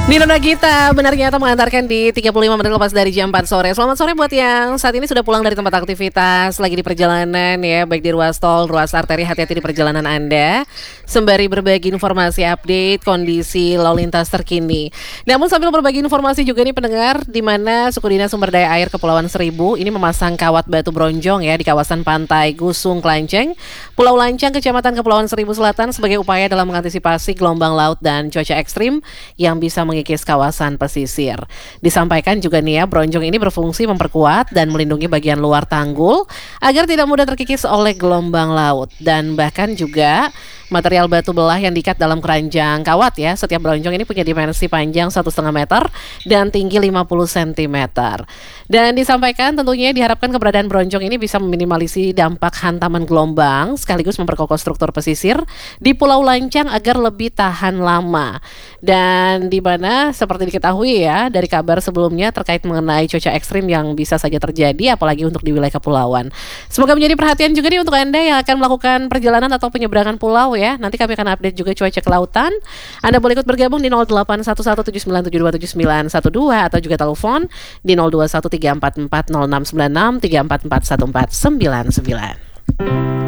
Nino Nagita benarnya atau mengantarkan di 35 menit lepas dari jam 4 sore. Selamat sore buat yang saat ini sudah pulang dari tempat aktivitas, lagi di perjalanan ya, baik di ruas tol, ruas arteri, hati-hati di perjalanan Anda. Sembari berbagi informasi update kondisi lalu lintas terkini. Namun sambil berbagi informasi juga nih pendengar, di mana Suku Dinas Sumber Daya Air Kepulauan Seribu ini memasang kawat batu bronjong ya di kawasan pantai Gusung Klanceng, Pulau Lancang, Kecamatan Kepulauan Seribu Selatan sebagai upaya dalam mengantisipasi gelombang laut dan cuaca ekstrim yang bisa mengikis kawasan pesisir. Disampaikan juga nih ya, bronjong ini berfungsi memperkuat dan melindungi bagian luar tanggul agar tidak mudah terkikis oleh gelombang laut, dan bahkan juga material batu belah yang diikat dalam keranjang kawat ya. Setiap bronjong ini punya dimensi panjang 1,5 meter dan tinggi 50 cm. Dan disampaikan tentunya diharapkan keberadaan bronjong ini bisa meminimalisasi dampak hantaman gelombang sekaligus memperkokoh struktur pesisir di Pulau Lancang agar lebih tahan lama. Dan di mana seperti diketahui ya dari kabar sebelumnya terkait mengenai cuaca ekstrim yang bisa saja terjadi apalagi untuk di wilayah kepulauan. Semoga menjadi perhatian juga nih untuk Anda yang akan melakukan perjalanan atau penyeberangan pulau ya. Nanti kami akan update juga cuaca kelautan. Anda boleh ikut bergabung di 081179722912 atau juga telepon di 0213440696 3441499.